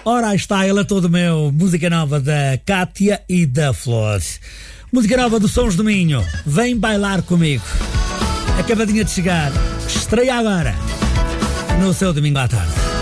Ora, aí está ele a todo meu. Música nova da Cátia e da Flores. Música nova do Sons do Minho. Vem bailar comigo. Acabadinha de chegar. Estreia agora no seu domingo à tarde.